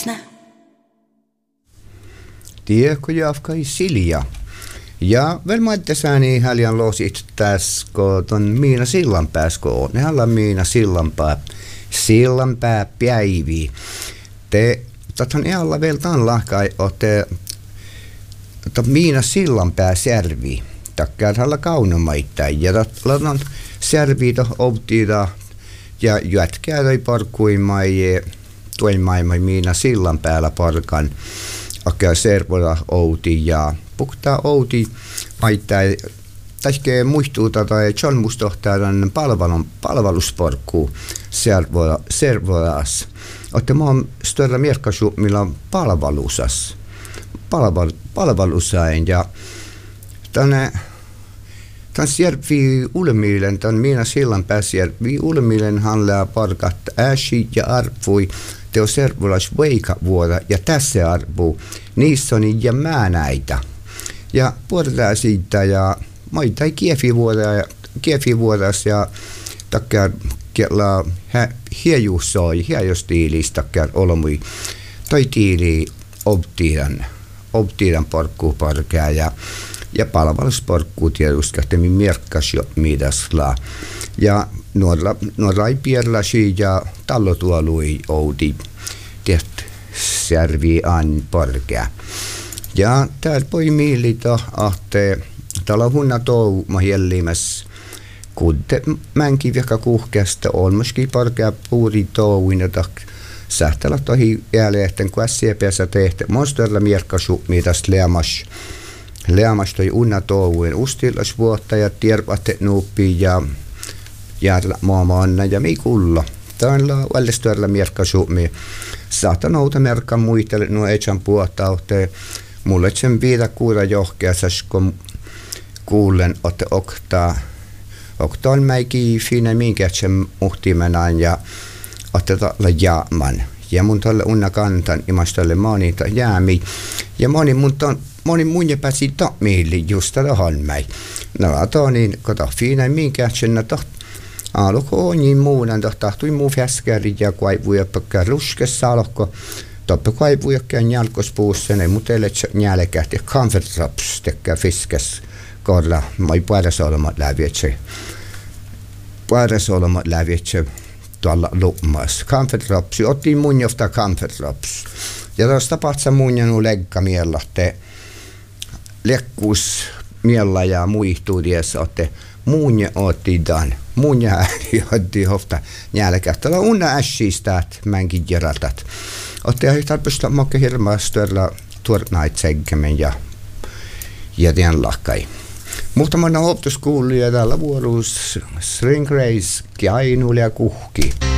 Lyssna. Tiedätkö jafkai Silja? Ja väl mä ettesääni häljan losit tässä, kun ton Miina Sillanpääs, kun on. Ne ollaan Miina Sillanpää päivi. Te, tathan ei olla vielä tämän lahkai, ootte Miina Sillanpää särvi. Takkaa tällä kaunomaita. Ja tällä särvi tohtiita ja jätkää toi parkkuimai tuimaimmai Miina Sillanpäällä parkan. Akka servola outi ja puktaa outi maittai täske muistuuta tai John mustohtaa tämän palvelusparkku servolas. Otte mä oon stöllä mierkkasu millä on palvelusain ja tänne järvi ulmiilen, tämän Miina Sillanpää järvi ulmiilen handlaa parkat äsi ja arvui teo servolas veika vuoda ja tässä arvuu niissä on ja määnäitä. Ja puhutaan siitä ja maita ei kiefi vuodas ja takia kielä hiejussoi hiejostiilis takia olmui toi tiili optiidan parkkuuparkää ja palvelusparkkuu tieduskahtemmin mierkkas jo midasla. Ja nuorra ei pierlasi ja tallotuolui outi tiet servi an parkää. Ja täällä poi miilitä ahte täällä hunna tou ma hellimäs kudde mänki veka kuhkeasta on myöskin parkea puuri touin tak sähtälä tohi jäljeehten kun SCPssä tehty monsterilla mierkkasu mitäs leamas toi unna touin ustilas vuotta ja tierpatte nuuppi ja maamanna ja mi kulla täällä vällestöllä mierkkasu mi saattaa nouta merkkan muitelle nuo etsän puottauteen. Mulle sen viida kuuda johkeassa, kun kuulen, että oktaan mäikin siinä minkä sen muhtimenaan ja ottaa jaaman. Ja mun tolle unna kantan imastalle monita jäämi. Ja moni mun pääsi mieli just tähän mäi. No to niin, kota siinä minkä sen alko on niin muunan tahtui muu fäskäri ja kuivuja pekka ruskessa alko. Toppe kuivujakkään jalkospuussen ei mutelle jälkähti comfort drops tekkä fiskes korla mai puolesolmat lävietse tuolla lupmas. Comfort drops otti mun jofta comfort drops. Ja tuossa tapahtsa mun janu legga miellä te lekkuus miellä ja muihtuudiessa otte muunja otti dan. Muunja ääri otti hofta jälkähti. Tällä unna ässistä, että mänkin jeratat. Otte ei tarpeesta makka hirmaastöllä tuornait segmen ja tien lakkai. Muhtamana optuskuulija tällä vuorossa String Race, Kiainulia kuhki.